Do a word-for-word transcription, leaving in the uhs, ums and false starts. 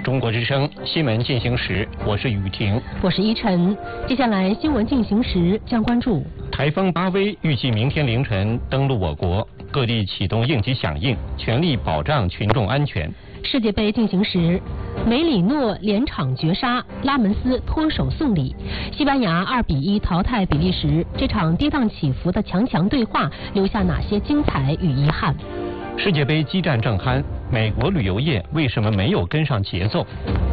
中国之声新闻进行时，我是雨婷， 我是依晨。接下来新闻进行时将关注台风巴威预计明天凌晨登陆我国，各地启动应急响应，全力保障群众安全。 世界杯进行时，梅里诺连场绝杀，拉门斯脱手送礼。西班牙二比一淘汰比利时，这场跌宕起伏的强强对话留下哪些精彩与遗憾？ 世界杯激战正酣，美国旅游业为什么没有跟上节奏？